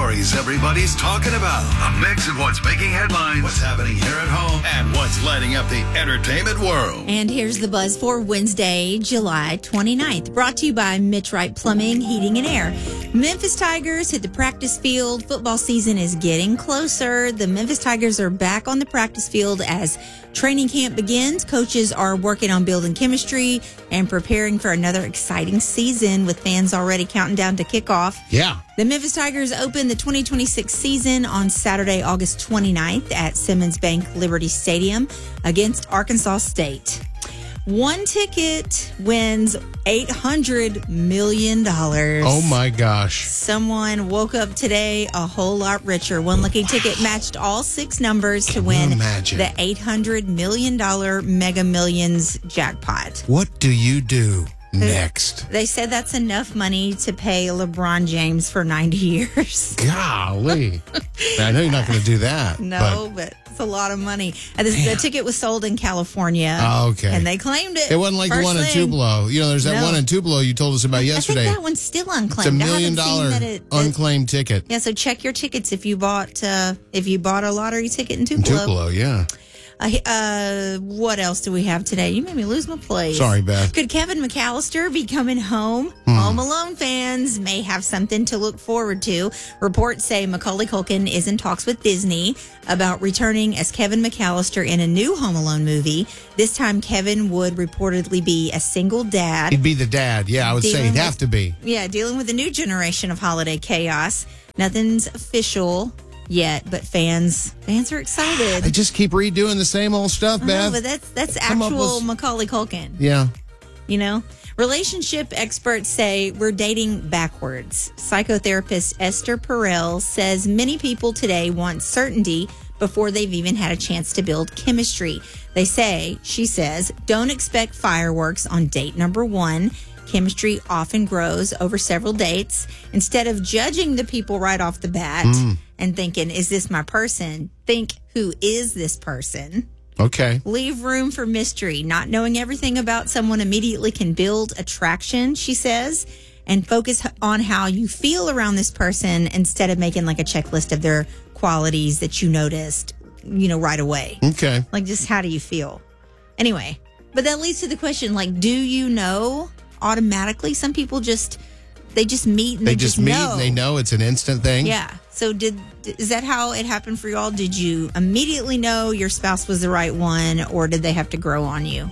stories everybody's talking about. A mix of what's making headlines, what's happening here at home, and what's lighting up the entertainment world. And here's the buzz for Wednesday, July 29th. Brought to you by Mitch Wright Plumbing, Heating and Air. Memphis Tigers hit the practice field. Football season is getting closer. The Memphis Tigers are back on the practice field as training camp begins. Coaches are working on building chemistry and preparing for another exciting season with fans already counting down to kickoff. Yeah. The Memphis Tigers open the 2026 season on Saturday, August 29th at Simmons Bank Liberty Stadium against Arkansas State. One ticket wins $800 million. Oh, my gosh. Someone woke up today a whole lot richer. One lucky ticket matched all 6 numbers to win the $800 million Mega Millions jackpot. What do you do next? They said that's enough money to pay LeBron James for 90 years. Golly. I know you're not going to do that. No, but it's a lot of money. And the ticket was sold in California. Oh, okay. And they claimed it. It wasn't like the one in Tupelo. You know, there's that one in Tupelo you told us about yesterday. I think that one's still unclaimed. It's $1 million unclaimed ticket. Yeah, so check your tickets if you bought a lottery ticket in Tupelo. In Tupelo, yeah. What else do we have today? You made me lose my place. Sorry, Beth. Could Kevin McAllister be coming home? Home Alone fans may have something to look forward to. Reports say Macaulay Culkin is in talks with Disney about returning as Kevin McAllister in a new Home Alone movie. This time, Kevin would reportedly be a single dad. He'd be the dad. Yeah, I would say he'd have to be. Yeah, dealing with a new generation of holiday chaos. Nothing's official yet, but fans are excited. They just keep redoing the same old stuff, Beth. But that's actual Macaulay Culkin. Yeah. You know? Relationship experts say we're dating backwards. Psychotherapist Esther Perel says many people today want certainty before they've even had a chance to build chemistry. She says, don't expect fireworks on date number 1. Chemistry often grows over several dates. Instead of judging the people right off the bat and thinking, is this my person? Think, who is this person? Okay. Leave room for mystery. Not knowing everything about someone immediately can build attraction, she says, and focus on how you feel around this person instead of making like a checklist of their qualities that you noticed, right away. Okay. Like, just how do you feel? Anyway, but that leads to the question, like, do you know automatically? Some people they just meet and they just meet know. And they know it's an instant thing. Yeah. So is that how it happened for y'all? Did you immediately know your spouse was the right one, or did they have to grow on you?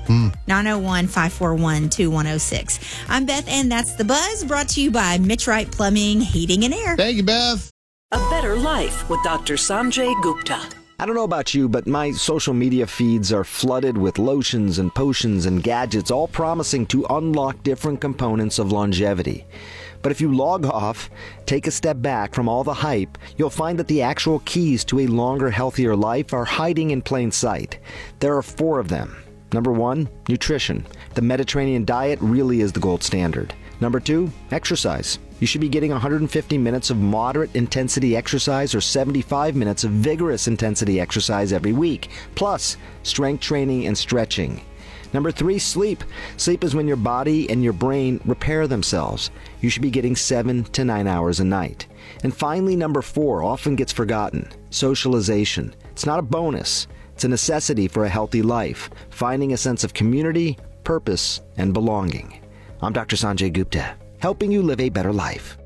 901-541-2106. I'm Beth, and that's The Buzz, brought to you by Mitch Wright Plumbing, Heating and Air. Thank you, Beth. A Better Life with Dr. Sanjay Gupta. I don't know about you, but my social media feeds are flooded with lotions and potions and gadgets, all promising to unlock different components of longevity. But if you log off, take a step back from all the hype, you'll find that the actual keys to a longer, healthier life are hiding in plain sight. There are 4 of them. Number 1, nutrition. The Mediterranean diet really is the gold standard. Number 2, exercise. You should be getting 150 minutes of moderate intensity exercise or 75 minutes of vigorous intensity exercise every week, plus strength training and stretching. Number 3, sleep. Sleep is when your body and your brain repair themselves. You should be getting 7 to 9 hours a night. And finally, number 4 often gets forgotten: socialization. It's not a bonus. It's a necessity for a healthy life, finding a sense of community, purpose, and belonging. I'm Dr. Sanjay Gupta, helping you live a better life.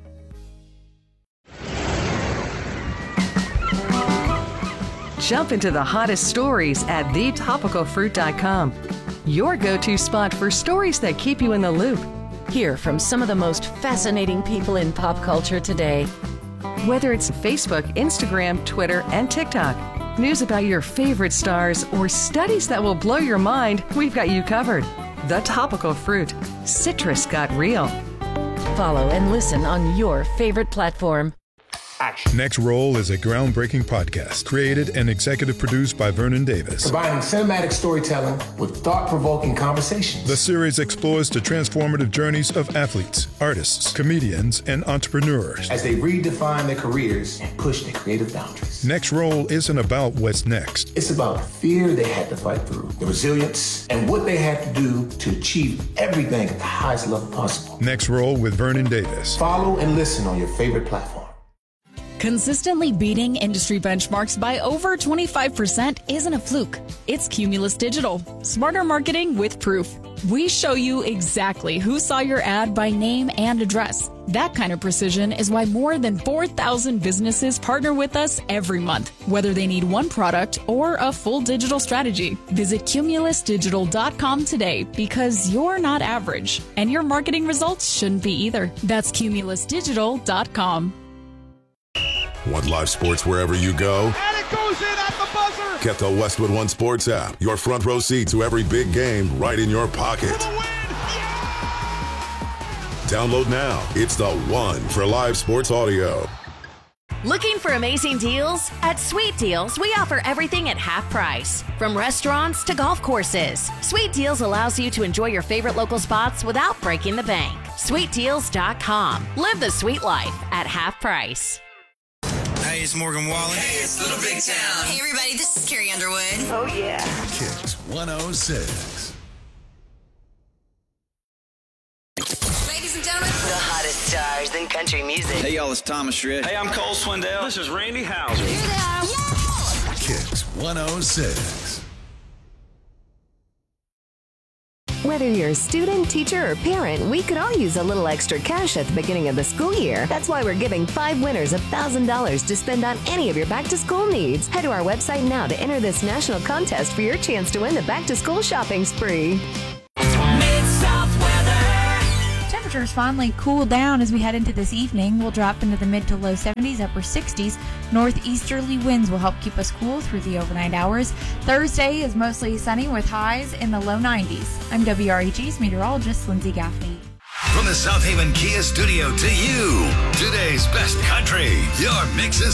Jump into the hottest stories at thetopicalfruit.com. Your go-to spot for stories that keep you in the loop. Hear from some of the most fascinating people in pop culture today. Whether it's Facebook, Instagram, Twitter, and TikTok, news about your favorite stars, or studies that will blow your mind, we've got you covered. The Topical Fruit. Citrus got real. Follow and listen on your favorite platform. Action. Next Roll is a groundbreaking podcast created and executive produced by Vernon Davis. Combining cinematic storytelling with thought-provoking conversations. The series explores the transformative journeys of athletes, artists, comedians, and entrepreneurs as they redefine their careers and push their creative boundaries. Next Roll isn't about what's next. It's about the fear they had to fight through, the resilience, and what they had to do to achieve everything at the highest level possible. Next Roll with Vernon Davis. Follow and listen on your favorite platform. Consistently beating industry benchmarks by over 25% isn't a fluke. It's Cumulus Digital. Smarter marketing with proof. We show you exactly who saw your ad by name and address. That kind of precision is why more than 4,000 businesses partner with us every month, whether they need one product or a full digital strategy. Visit cumulusdigital.com today because you're not average, and your marketing results shouldn't be either. That's cumulusdigital.com. Want live sports wherever you go? And it goes in at the buzzer! Get the Westwood One Sports app. Your front row seat to every big game right in your pocket. Download now. It's the one for live sports audio. Looking for amazing deals? At Sweet Deals, we offer everything at half price. From restaurants to golf courses, Sweet Deals allows you to enjoy your favorite local spots without breaking the bank. SweetDeals.com. Live the sweet life at half price. Hey, it's Morgan Wallen. Hey, it's Little Big Town. Hey, everybody, this is Carrie Underwood. Oh, yeah. Kicks 106. Ladies and gentlemen, The hottest stars in country music. Hey, y'all, it's Thomas Shred. Hey, I'm Cole Swindell. This is Randy Houser. here they are. Yeah! Kicks 106. Whether you're a student, teacher, or parent, we could all use a little extra cash at the beginning of the school year. That's why we're giving 5 winners $1,000 to spend on any of your back-to-school needs. Head to our website now to enter this national contest for your chance to win the back-to-school shopping spree. Mid-South weather. Temperatures finally cool down as we head into this evening. We'll drop into the mid to low 70s, upper 60s. Northeasterly winds will help keep us cool through the overnight hours. Thursday is mostly sunny with highs in the low 90s. I'm WREG's meteorologist, Lindsay Gaffney. From the South Haven Kia studio to you, today's best country, your mixes.